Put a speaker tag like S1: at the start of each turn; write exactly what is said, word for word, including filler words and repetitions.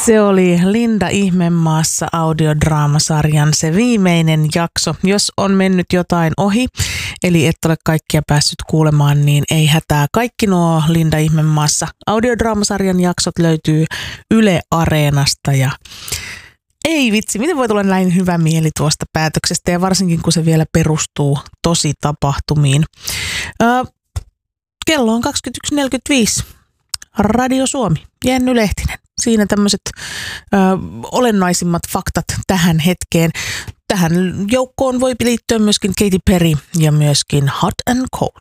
S1: Se oli Linda Ihmemaassa audiodraamasarjan se viimeinen jakso. Jos on mennyt jotain ohi, eli et ole kaikkia päässyt kuulemaan, niin ei hätää. Kaikki nuo Linda Ihmemaassa audiodraamasarjan jaksot löytyy Yle Areenasta ja ei vitsi, miten voi tulla näin hyvä mieli tuosta päätöksestä ja varsinkin kun se vielä perustuu tosi tapahtumiin. Äh, kello on kaksikymmentäyksi neljäkymmentäviisi. Radio Suomi, Jenny Lehtinen. Siinä tämmöiset ö, olennaisimmat faktat tähän hetkeen. Tähän joukkoon voi liittyä myöskin Katy Perry ja myöskin Hot and Cold.